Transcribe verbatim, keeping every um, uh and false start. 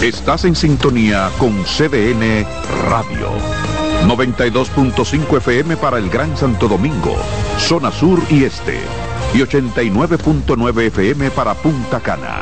Estás en sintonía con C D N Radio. noventa y dos punto cinco F M para el Gran Santo Domingo, zona sur y este. Y ochenta y nueve punto nueve F M para Punta Cana.